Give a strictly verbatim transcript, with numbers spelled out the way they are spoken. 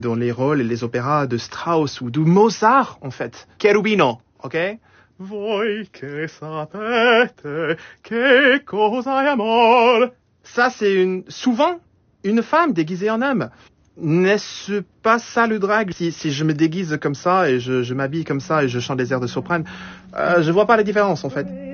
dans les rôles et les opéras de Strauss ou de Mozart, en fait. Cherubino, ok? Voi che sapete che cosa è amor. Ça, c'est une, souvent, une femme déguisée en homme. N'est-ce pas ça le drag? Si, si je me déguise comme ça et je, je m'habille comme ça et je chante des airs de soprano, euh, je vois pas la différence, en fait.